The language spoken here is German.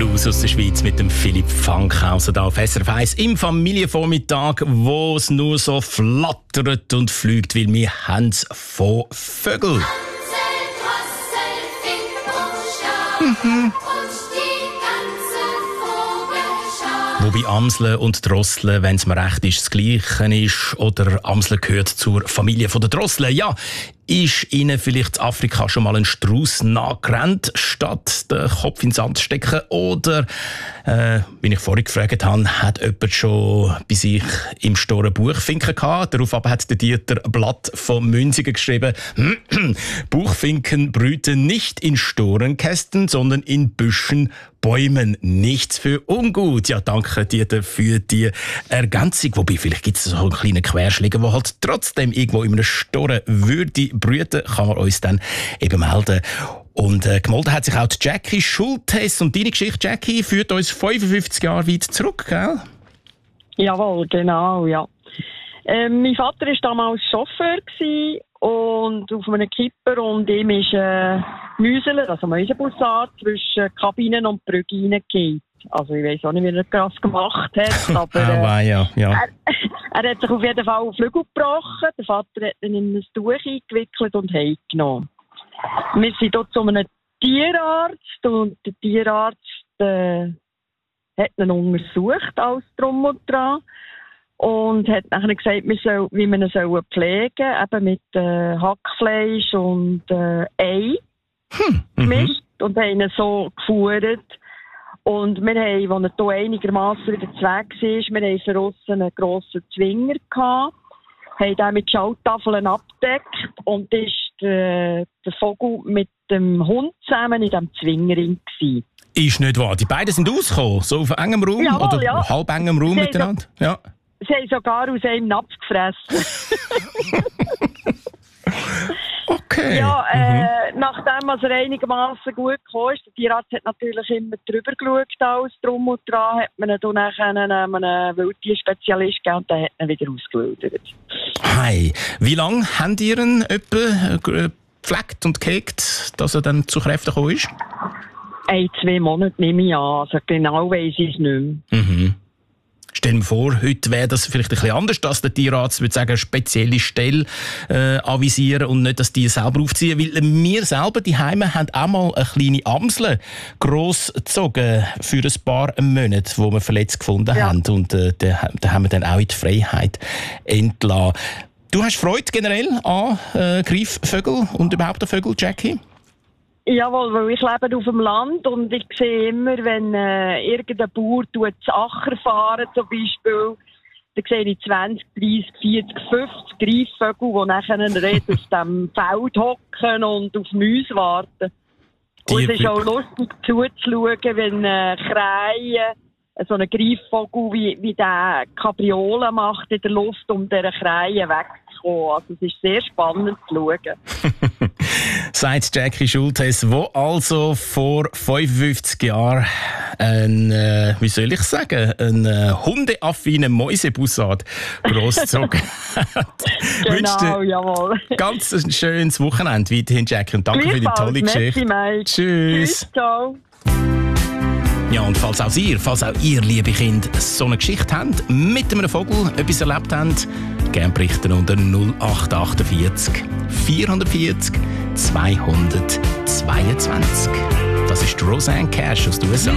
Blues aus der Schweiz mit dem Philipp Fankhauser da auf SRF 1 im Familienvormittag, wo es nur so flattert und fliegt, weil wir haben es von Vögeln. Wobei Amseln und Drosseln, wenn es mir recht ist, das Gleiche ist, oder Amseln gehört zur Familie der Drosseln. Ja, ist Ihnen vielleicht in Afrika schon mal ein Strauss nachgerannt, statt den Kopf ins Sand zu stecken? Oder, wie ich vorhin gefragt habe, hat jemand schon bei sich im Store einen Buchfinken gehabt? Darauf aber hat der Dieter Blatt von Münzigen geschrieben, Buchfinken brüten nicht in Storenkästen, sondern in Büschen, Bäumen. Nichts für ungut. Ja, danke Dieter für die Ergänzung. Wobei, vielleicht gibt es so einen kleinen Querschläger, der halt trotzdem irgendwo in einem Storen würde brüten, kann man uns dann eben melden. Und gemeldet hat sich auch die Jackie Schultes. Und deine Geschichte, Jackie, führt uns 55 Jahre weit zurück, gell? Jawohl, genau, ja. Mein Vater war damals Chauffeur und auf einem Kipper und ihm ist Müsele, also Mäusebussard, zwischen Kabinen und Brügge reingegangen. Also ich weiss auch nicht, wie er das gemacht hat, aber ja. Er hat sich auf jeden Fall Flügel gebrochen. Der Vater hat ihn in ein Tuch eingewickelt und heimgenommen. Wir sind dort zu einem Tierarzt und der Tierarzt hat ihn untersucht, alles drum und dran. Und hat nachher gesagt, wie man ihn pflegen soll, eben mit Hackfleisch und Ei gemischt und haben ihn so geführt. Und wir haben, als er hier einigermassen wieder zu weg war, wir haben für uns einen grossen Zwinger gehabt, haben den mit Schalttafeln abgedeckt und ist der Vogel mit dem Hund zusammen in diesem Zwingerring gewesen. Ist nicht wahr. Die beiden sind rausgekommen, so auf engem Raum, jawohl, oder ja. halb engem Raum miteinander? Ja. Sie haben sogar aus einem Napf gefressen. Okay. Ja, nachdem er einigermaßen gut gekommen ist, der Tierarzt hat natürlich immer drüber geschaut, alles drum und dran, hat man ihn dann nachher einem Wildtierspezialist gegeben und dann hat man ihn wieder ausgewildert. Hey, wie lange habt ihr ihn etwa gepflegt und gehegt, dass er dann zu Kräften gekommen ist? 2 Monate nehme ich an, also genau weiss ich es nicht mehr. Mhm. Stell dir vor, heute wäre das vielleicht ein bisschen anders, dass der Tierarzt würde sagen, eine spezielle Stelle avisieren und nicht, dass die selber aufziehen. Weil wir selber, die Heime, haben auch mal eine kleine Amsel grossgezogen für ein paar Monate, die wir verletzt gefunden haben. Und da haben wir dann auch in die Freiheit entlassen. Du hast Freude generell an Greifvögeln und überhaupt an Vögeln, Jackie? Jawohl, weil ich lebe auf dem Land und ich sehe immer, wenn irgendein Bauer das Acker fahren zum Beispiel, dann sehe ich 20, 30, 40, 50 Greifvögel, die nachher auf dem Feld hocken und auf Mäuse warten. Und es ist auch lustig zuzuschauen, wenn Krähen, so ein Greifvogel wie der Kapriolen macht in der Luft, um dieser Krähen wegzukommen. Also es ist sehr spannend zu schauen. Sagt Jackie Schultes, wo also vor 55 Jahren einen hundeaffinen Mäusebussard grossgezogen hat. Genau, jawohl. Ganz ein schönes Wochenende weiterhin, Jackie, und danke für die tolle Geschichte. Tschüss. Ciao. Ja, und falls auch ihr, liebe Kinder, so eine Geschichte habt, mit einem Vogel etwas erlebt habt, gerne berichten unter 0848 440 222. Das ist Roseanne Cash aus den USA.